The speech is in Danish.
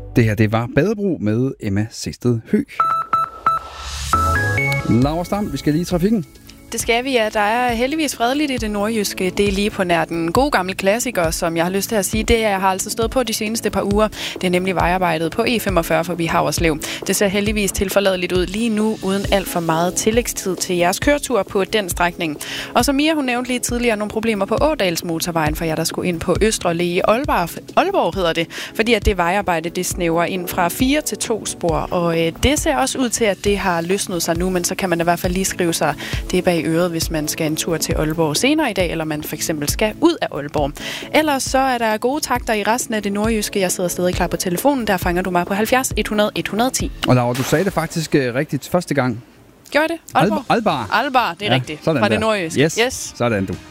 Det her, det var Badebro med Emma Sehsted Høgh. Laura Stam, vi skal lige i trafikken. Det skal vi, ja. Der er heldigvis fredeligt i det nordjyske. Det er lige på nær den gode gamle klassiker, som jeg har lyst til at sige. Det har altså stået på de seneste par uger. Det er nemlig vejarbejdet på E45 forbi Haverslev. Det ser heldigvis tilforladeligt ud lige nu, uden alt for meget tillægstid til jeres køretur på den strækning. Og som Mia, hun nævnte lige tidligere, nogle problemer på Ådalsmotorvejen, for jer, der skulle ind på Østre Læge i Aalborg hedder det. Fordi at det vejarbejde, det snæver ind fra 4 til 2 spor. Og det ser også ud til, at det har løsnet sig nu, men så kan man i hvert fald lige skrive sig det bag øret, hvis man skal en tur til Aalborg senere i dag, eller man for eksempel skal ud af Aalborg. Ellers så er der gode takter i resten af det nordjyske. Jeg sidder stadig klar på telefonen. Der fanger du mig på 70 100 110. Og Laura, du sagde det faktisk rigtigt første gang. Gjorde det? Aalborg? Albar. Albar, det er rigtigt. Sådan fra der. det nordjyske. Yes. Sådan du.